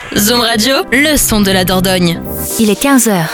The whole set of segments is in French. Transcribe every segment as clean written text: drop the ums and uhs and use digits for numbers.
Zoom Radio, le son de la Dordogne. Il est 15h.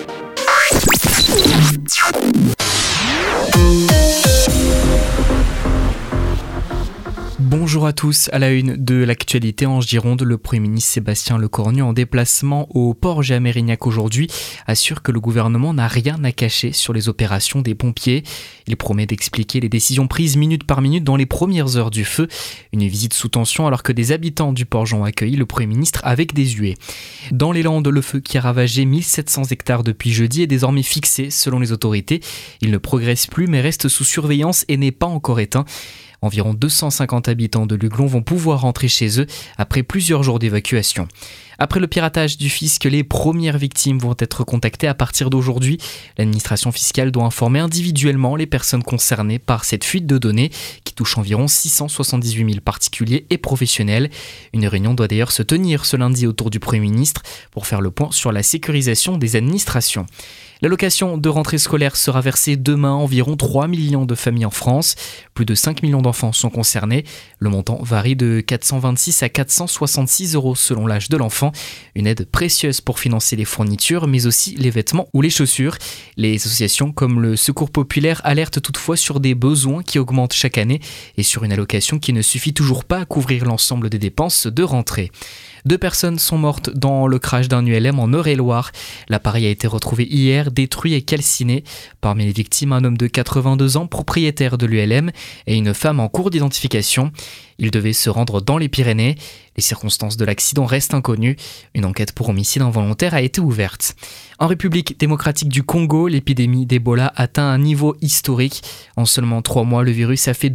Bonjour à tous, à la une de l'actualité en Gironde, le Premier ministre Sébastien Lecornu en déplacement au port Géa-Mérignac aujourd'hui assure que le gouvernement n'a rien à cacher sur les opérations des pompiers. Il promet d'expliquer les décisions prises minute par minute dans les premières heures du feu. Une visite sous tension alors que des habitants du port ont accueilli le Premier ministre avec des huées. Dans les Landes, le feu qui a ravagé 1700 hectares depuis jeudi est désormais fixé selon les autorités. Il ne progresse plus mais reste sous surveillance et n'est pas encore éteint. Environ 250 habitants de Luglon vont pouvoir rentrer chez eux après plusieurs jours d'évacuation. Après le piratage du fisc, les premières victimes vont être contactées à partir d'aujourd'hui. L'administration fiscale doit informer individuellement les personnes concernées par cette fuite de données qui touche environ 678 000 particuliers et professionnels. Une réunion doit d'ailleurs se tenir ce lundi autour du Premier ministre pour faire le point sur la sécurisation des administrations. L'allocation de rentrée scolaire sera versée demain à environ 3 millions de familles en France. Plus de 5 millions d'enfants sont concernés. Le montant varie de 426 à 466 € selon l'âge de l'enfant. Une aide précieuse pour financer les fournitures, mais aussi les vêtements ou les chaussures. Les associations comme le Secours Populaire alertent toutefois sur des besoins qui augmentent chaque année et sur une allocation qui ne suffit toujours pas à couvrir l'ensemble des dépenses de rentrée. 2 personnes sont mortes dans le crash d'un ULM en Eure-et-Loire. L'appareil a été retrouvé hier, détruit et calciné. Parmi les victimes, un homme de 82 ans, propriétaire de l'ULM, et une femme en cours d'identification. Ils devaient se rendre dans les Pyrénées. Les circonstances de l'accident restent inconnues. Une enquête pour homicide involontaire a été ouverte. En République démocratique du Congo, l'épidémie d'Ebola atteint un niveau historique. En seulement 3 mois, le virus a fait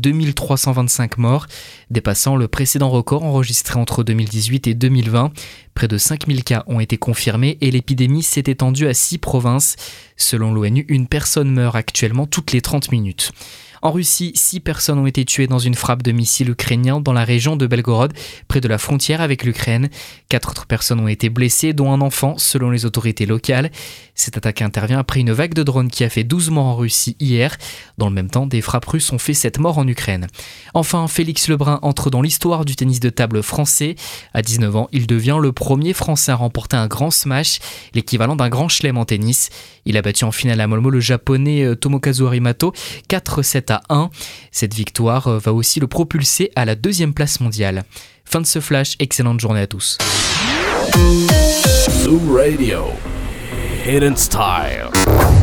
2325 morts, dépassant le précédent record enregistré entre 2018 et 2020. Près de 5000 cas ont été confirmés et l'épidémie s'est étendue à 6 provinces. Selon l'ONU, une personne meurt actuellement toutes les 30 minutes. En Russie, 6 personnes ont été tuées dans une frappe de missiles ukrainiens dans la région de Belgorod, près de la frontière avec l'Ukraine. 4 autres personnes ont été blessées, dont un enfant, selon les autorités locales. Cette attaque intervient après une vague de drones qui a fait 12 morts en Russie hier. Dans le même temps, des frappes russes ont fait 7 morts en Ukraine. Enfin, Félix Lebrun entre dans l'histoire du tennis de table français. À 19 ans, il devient le premier Français à remporter un grand smash, l'équivalent d'un grand chelem en tennis. Il a battu en finale à Malmö le japonais Tomokazu Harimato 4-7 à 1. Cette victoire va aussi le propulser à la 2e place mondiale. Fin de ce flash, excellente journée à tous. Zoom Radio, Hidden Style.